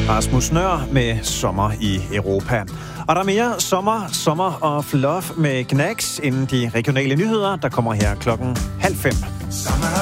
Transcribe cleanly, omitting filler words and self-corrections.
Rasmus Nøhr med Sommer i Europa. Og der er mere Sommer of Love med Gnags inden de regionale nyheder, der kommer her 4:30.